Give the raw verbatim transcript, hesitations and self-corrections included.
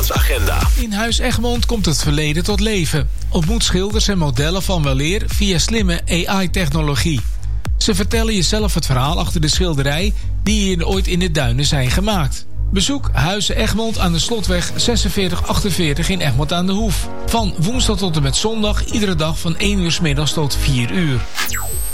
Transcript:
Nieuwjaarsagenda. In Huis Egmond komt het verleden tot leven. Ontmoet schilders en modellen van weleer via slimme A I-technologie. Ze vertellen jezelf het verhaal achter de schilderij die hier ooit in de duinen zijn gemaakt. Bezoek Huis Egmond aan de Slotweg zesenveertig achtenveertig in Egmond aan de Hoef. Van woensdag tot en met zondag, iedere dag van één uur 's middags tot vier uur.